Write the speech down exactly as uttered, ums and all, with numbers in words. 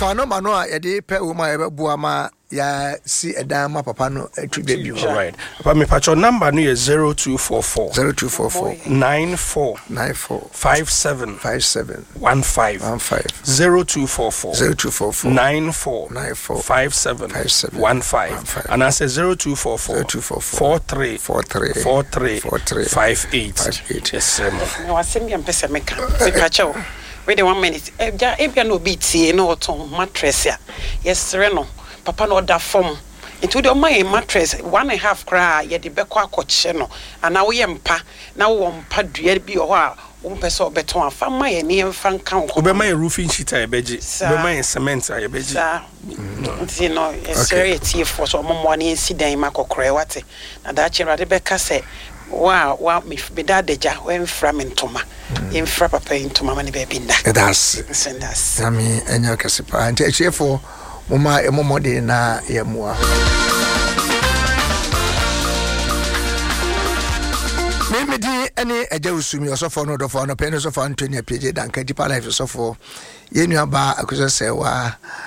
pano mano a yɛde pɛ wo ma yɛbɛboa ma ya si edan ma papa no to baby. All right. Papa me patch your number no is zero two four four zero two four four nine four nine four five seven five seven one five one five zero two four four zero two four four nine four nine four five seven five seven one five and I say zero two four four four three four three four three four three five eight five eight. Yes, sir. No, I send me a pesa meka. Me patch you. Wait one minute. Ebia ebia no be tie no oton mattress ya. Yes, Reno. Papa no da form. Into the my mattress one and a half cry ye the beko akɔkye no ana wo yempa na wo mpa dua bi o ha wo pese obeton afa ma ye ne mfa nka wo be my roofing sheet a beji be my cement a beji sa you know it's very tie for so mo ne incident makokore wate na da chira de beka se wa wa me be da deja when from ntoma in fra papa ntoma ma ne be binda that's that's I mean enya kasipa ante chiefo Mama emomode na yemua Mimi di ene eja usumi osofo no dofo no pe no sofo Anthony Apieje danka Deeper Life sofo yenu aba akuso sewa